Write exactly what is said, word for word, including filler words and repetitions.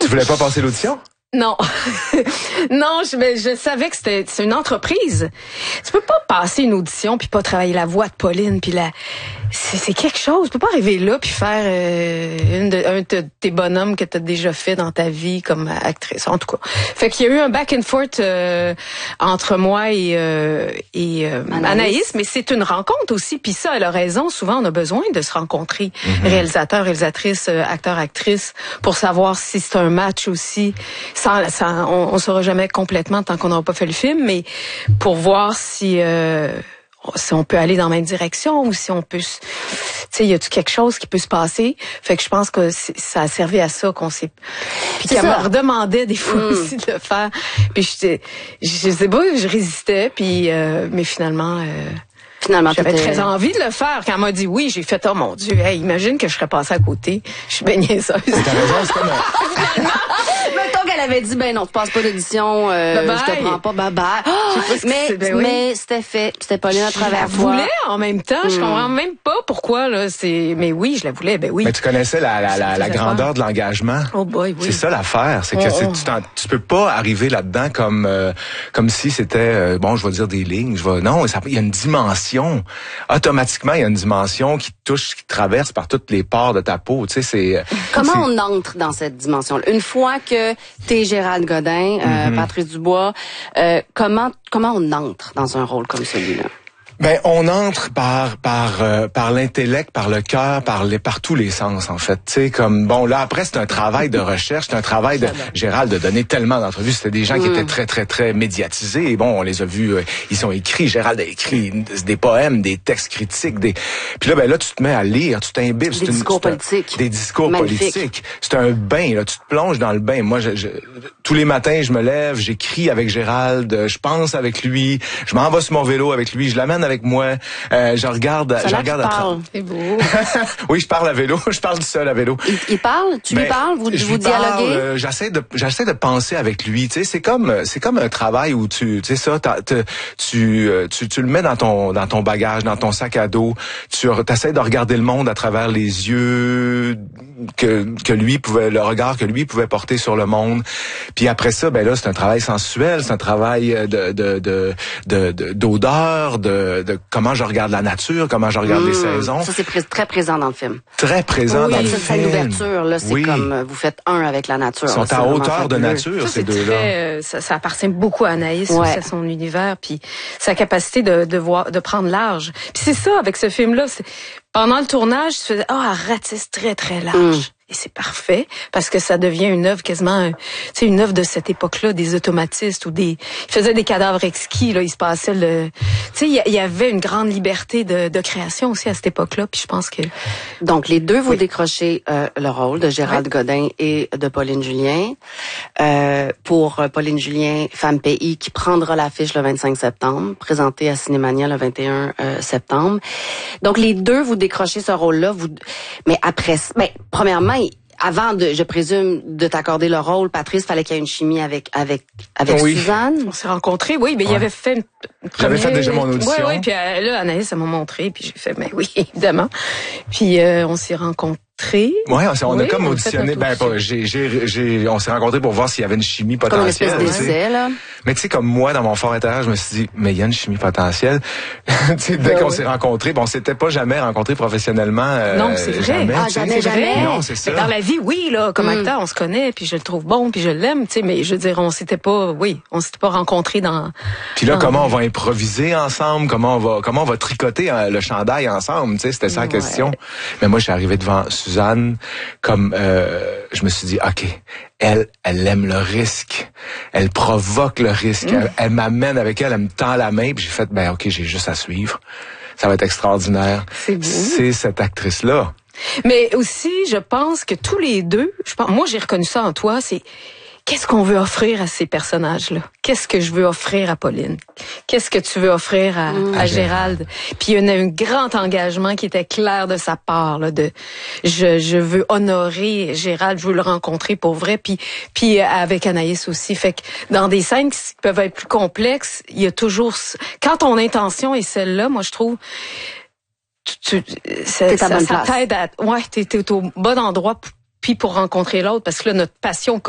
voulais pas passer l'audition? Non, non, je, mais je savais que c'était c'est une entreprise. Tu peux pas passer une audition puis pas travailler la voix de Pauline puis la c'est, c'est quelque chose. Tu peux pas arriver là puis faire euh, une de, un de tes bonhommes que t'as déjà fait dans ta vie comme actrice. En tout cas, fait qu'il y a eu un back and forth euh, entre moi et euh, et euh, Anaïs. Anaïs, mais c'est une rencontre aussi. Puis ça, elle a raison. Souvent, on a besoin de se rencontrer, mm-hmm. réalisateur, réalisatrice, acteur, actrice, pour savoir si c'est un match aussi. Sans, sans, on, on saura jamais complètement tant qu'on n'aura pas fait le film, mais pour voir si euh, si on peut aller dans la même direction ou si on peut, tu sais, y a-tu quelque chose qui peut se passer. Fait que je pense que ça a servi à ça qu'on s'est, puis qu'elle me redemandait des fois mm. aussi de le faire. Puis j'étais, je sais pas, je résistais, puis euh, mais finalement. Euh, Finalement, j'avais très envie de le faire. Quand elle m'a dit oui, j'ai fait, oh mon Dieu, hey, imagine que je serais passée à côté. Je suis bien niaiseuse. T'as raison, c'est comme un... Mettons qu'elle avait dit, ben non, tu passes pas d'audition, euh, je te prends pas, bye bye. Oh, mais, ben oui. mais c'était fait, c'était Pauline à travers toi. Je la voulais en même temps, hmm. je comprends même pas pourquoi, là, c'est, mais oui, je la voulais, ben oui. Mais tu connaissais la, la, la, la grandeur de l'engagement. Oh boy, oui. C'est ça l'affaire, c'est que oh, c'est, tu, tu peux pas arriver là-dedans comme, euh, comme si c'était, euh, bon, je vais dire des lignes, je vais, non, il y a une dimension. Automatiquement, il y a une dimension qui touche, qui traverse par toutes les pores de ta peau. Tu sais, c'est. Comment c'est... on entre dans cette dimension-là? Une fois que t'es Gérald Godin, euh, mm-hmm. Patrice Dubois, euh, comment comment on entre dans un rôle comme celui-là? Ben, on entre par par euh, par l'intellect, par le cœur, par les par tous les sens en fait. Tu sais, comme bon là après c'est un travail de recherche, c'est un travail de Gérald de donner tellement d'entrevues. C'était des gens mm. qui étaient très très très médiatisés. Et bon, on les a vus, euh, ils sont écrits. Gérald a écrit des poèmes, des textes critiques, des. Puis là ben là tu te mets à lire, tu t'imbibes. Des c'est une, discours c'est un, politiques. Des discours Magnifique. politiques. C'est un bain là, tu te plonges dans le bain. Moi, je, je, tous les matins je me lève, j'écris avec Gérald, je pense avec lui, je m'en vais sur mon vélo avec lui, je l'amène avec moi. Euh, je regarde, ça je regarde à travers. C'est beau. Oui, je parle à vélo. Je parle seul à vélo. Il, il parle, tu ben, lui parles, vous, vous dialoguez. Euh, j'essaie de, j'essaie de penser avec lui. Tu sais, c'est comme, c'est comme un travail où tu, tu sais ça, tu, tu, tu le mets dans ton, dans ton bagage, dans ton sac à dos. Tu essaies de regarder le monde à travers les yeux que, que lui pouvait, le regard que lui pouvait porter sur le monde. Puis après ça, ben là, c'est un travail sensuel, c'est un travail de, de, de, de, de d'odeur, de, de comment je regarde la nature, comment je regarde mmh, les saisons. Ça, c'est pr- très présent dans le film. Très présent oui, dans le ça, film. C'est une ouverture, là. C'est oui. comme, vous faites un avec la nature. Ils sont là, à hauteur de nature, ça, ces deux-là. Très, ça, ça appartient beaucoup à Anaïs, ouais. c'est son univers, puis sa capacité de, de voir, de prendre large. Puis c'est ça, avec ce film-là, c'est, pendant le tournage, tu faisais, oh, elle ratisse très, très large. Mmh. Et c'est parfait parce que ça devient une œuvre quasiment, tu sais, une œuvre de cette époque-là, des automatistes ou des, ils faisaient des cadavres exquis là, il se passait le, tu sais, il y avait une grande liberté de, de création aussi à cette époque-là. Puis je pense que donc les deux vous oui. décrochez euh, le rôle de Gérald oui. Godin et de Pauline Julien euh, pour Pauline Julien, Femme Pays, qui prendra l'affiche le vingt-cinq septembre, présentée à Cinémania le vingt et un euh, septembre. Donc les deux vous décrochez ce rôle-là, vous, mais après, ben premièrement avant de, je présume, de t'accorder le rôle, Patrice, fallait qu'il y ait une chimie avec avec avec oui. Suzanne. On s'est rencontrés, oui, mais ouais. il avait fait une première... J'avais fait déjà mon audition. Oui, oui, puis euh, là, Anaïs, elle m'a montré, puis j'ai fait, mais oui, évidemment. Puis euh, on s'est rencontrés. Ouais, on, on oui, a comme on auditionné. Ben, pas, j'ai, j'ai, j'ai, on s'est rencontrés pour voir s'il y avait une chimie potentielle. Comme une espèce d'essai, là. Mais tu sais, comme moi, dans mon fort intérieur, je me suis dit, mais il y a une chimie potentielle. tu sais, dès ben qu'on oui. s'est rencontrés, bon, on s'était pas jamais rencontrés professionnellement. Euh, non, c'est vrai. Jamais, ah, jamais, jamais. Non, c'est ça. Mais dans la vie, oui, là, comme mm. acteur, on se connaît, puis je le trouve bon, puis je l'aime, tu sais, mais je veux dire, on s'était pas, oui, on s'était pas rencontrés dans. Puis là, dans comment on va improviser ensemble, comment on va, comment on va tricoter hein, le chandail ensemble, tu sais, c'était ça la ouais. question. Mais moi, je suis arrivé devant Suzanne, comme euh, je me suis dit, ok. Elle, elle aime le risque. Elle provoque le risque. Mmh. Elle, elle m'amène avec elle, elle me tend la main, puis j'ai fait, ben ok, j'ai juste à suivre. Ça va être extraordinaire. C'est beau. C'est cette actrice-là. Mais aussi, je pense que tous les deux, je pense, moi j'ai reconnu ça en toi, c'est qu'est-ce qu'on veut offrir à ces personnages-là? Qu'est-ce que je veux offrir à Pauline? Qu'est-ce que tu veux offrir à, mmh. à Gérald? Puis il y a un grand engagement qui était clair de sa part, là, de je, je veux honorer Gérald, je veux le rencontrer pour vrai, puis puis avec Anaïs aussi. Fait que dans des scènes qui peuvent être plus complexes, il y a toujours quand ton intention est celle-là, moi je trouve tu, tu ça, ça, ça t'aide à ouais, t'es, t'es au bon endroit puis pour rencontrer l'autre parce que là notre passion